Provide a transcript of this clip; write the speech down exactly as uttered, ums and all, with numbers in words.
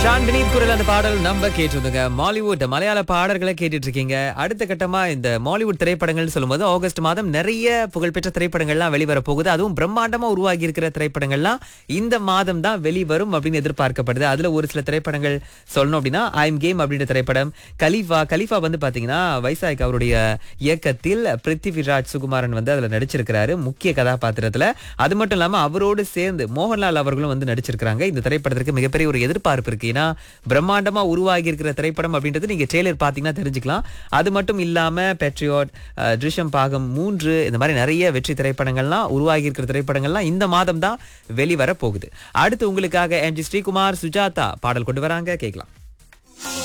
Shawn Vineeth குரல் அந்த பாடல் நம்ம கேட்டிருந்தோங்க. மாலிவுட் மலையாள பாடல்களை கேட்டுட்டு இருக்கீங்க. அடுத்த கட்டமா இந்த மாலிவுட் திரைப்படங்கள் சொல்லும்போது ஆகஸ்ட் மாதம் நிறைய புகழ்பெற்ற திரைப்படங்கள்லாம் வெளிவர போகுது. அதுவும் பிரம்மாண்டமா உருவாகி இருக்கிற திரைப்படங்கள்லாம் இந்த மாதம் தான் வெளிவரும் அப்படின்னு எதிர்பார்க்கப்படுது. அதுல ஒரு சில திரைப்படங்கள் சொல்லணும் அப்படின்னா ஐம் கேம் அப்படின்ற திரைப்படம், கலீஃபா கலீஃபா வந்து பாத்தீங்கன்னா வைசாக் அவருடைய இயக்கத்தில் பிருத்திவிராஜ் சுகுமாரன் வந்து அதுல நடிச்சிருக்கிறாரு முக்கிய கதாபாத்திரத்துல. அது மட்டும் இல்லாம அவரோடு சேர்ந்து மோகன்லால் அவர்களும் வந்து நடிச்சிருக்காங்க. இந்த திரைப்படத்திற்கு மிகப்பெரிய ஒரு எதிர்பார்ப்பு இருக்கு. ஏன்னா பிரம்மாண்டமா உருவாகி இருக்கிற திரைப்படம் அப்படின்றது நீங்க ட்ரெய்லர் பாத்தீங்கன்னா தெரிஞ்சுக்கலாம். அது மட்டும் இல்லாம பேட்ரியாட், த்ரிஷம் பாகம் மூன்று, இந்த மாதிரி நிறைய வெற்றி திரைப்படங்கள்லாம் உருவாகி இருக்கிற திரைப்படங்கள்லாம் இந்த மாதம் தான் வெளிவர போகுது. அடுத்து உங்களுக்காக எம் ஜி ஸ்ரீகுமார், சுஜாதா பாடல் கொண்டு வராங்க, கேட்கலாம்.